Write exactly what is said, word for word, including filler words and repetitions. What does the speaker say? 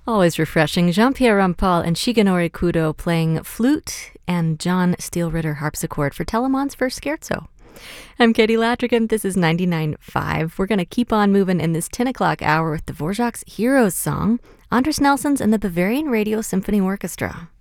Always refreshing. Jean-Pierre Rampal and Shigenori Kudo playing flute and John Steelritter harpsichord for Telemann's first scherzo. I'm Katie Latrigan. This is ninety-nine point five. We're going to keep on moving in this ten o'clock hour with Dvorak's Heroes song, Andris Nelson's and the Bavarian Radio Symphony Orchestra.